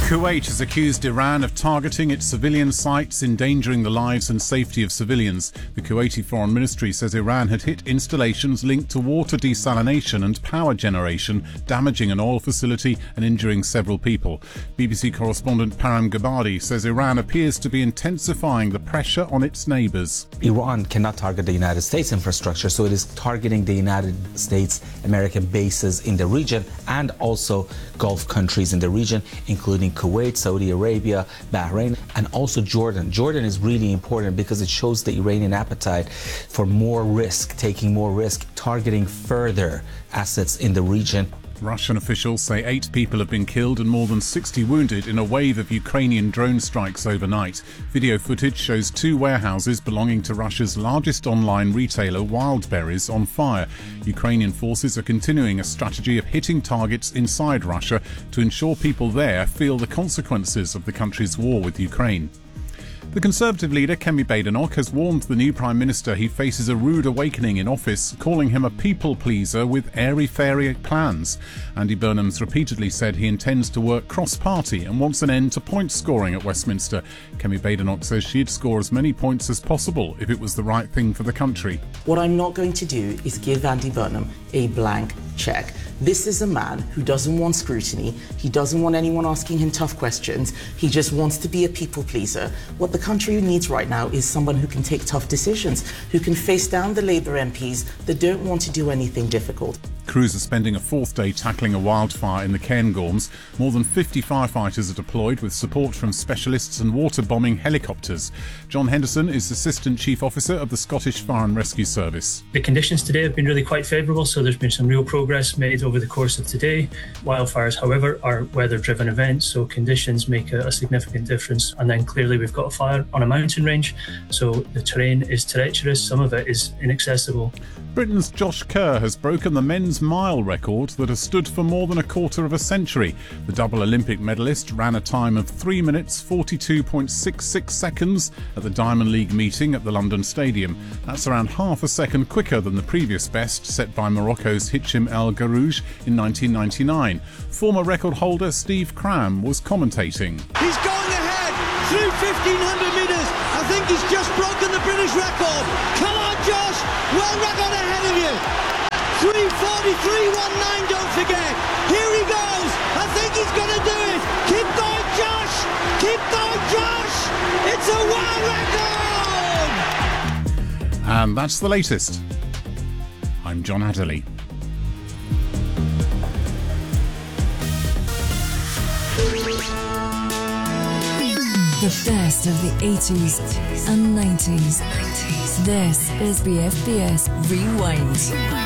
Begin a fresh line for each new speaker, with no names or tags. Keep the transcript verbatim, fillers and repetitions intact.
Kuwait has accused Iran of targeting its civilian sites, endangering the lives and safety of civilians. The Kuwaiti Foreign Ministry says Iran had hit installations linked to water desalination and power generation, damaging an oil facility and injuring several people. B B C correspondent Param Gabadi says Iran appears to be intensifying the pressure on its neighbours.
Iran cannot target the United States infrastructure, so it is targeting the United States American bases in the region and also Gulf countries in the region, including Kuwait, Saudi Arabia, Bahrain, and also Jordan. Jordan is really important because it shows the Iranian appetite for more risk, taking more risk, targeting further assets in the region.
Russian officials say eight people have been killed and more than sixty wounded in a wave of Ukrainian drone strikes overnight. Video footage shows two warehouses belonging to Russia's largest online retailer, Wildberries, on fire. Ukrainian forces are continuing a strategy of hitting targets inside Russia to ensure people there feel the consequences of the country's war with Ukraine. The Conservative leader, Kemi Badenoch, has warned the new Prime Minister he faces a rude awakening in office, calling him a people-pleaser with airy-fairy plans. Andy Burnham's repeatedly said he intends to work cross-party and wants an end to point scoring at Westminster. Kemi Badenoch says she'd score as many points as possible if it was the right thing for the country.
What I'm not going to do is give Andy Burnham a blank check. This is a man who doesn't want scrutiny. He doesn't want anyone asking him tough questions. He just wants to be a people pleaser. What the country needs right now is someone who can take tough decisions, who can face down the Labour M Ps that don't want to do anything difficult.
Crews are spending a fourth day tackling a wildfire in the Cairngorms. More than fifty firefighters are deployed with support from specialists and water-bombing helicopters. John Henderson is Assistant Chief Officer of the Scottish Fire and Rescue Service.
The conditions today have been really quite favourable, so there's been some real progress made over the course of today. Wildfires, however, are weather-driven events, so conditions make a, a significant difference. And then clearly we've got a fire on a mountain range, so the terrain is treacherous, some of it is inaccessible.
Britain's Josh Kerr has broken the men's mile record that has stood for more than a quarter of a century. The double Olympic medalist ran a time of three minutes forty-two point six six seconds at the Diamond League meeting at the London Stadium. That's around half a second quicker than the previous best set by Morocco's Hicham El Garouj in nineteen ninety-nine. Former record holder Steve Cram was commentating.
He's going ahead through fifteen hundred metres. I think he's just broken the British record. Come on, Josh. World record ahead of you. three forty-three nineteen, don't forget. Here he goes. I think he's going to do it. Keep going, Josh. Keep going, Josh. It's a world record.
And that's the latest. I'm John Adderley.
The best of the eighties and nineties. This is B F B S Rewind.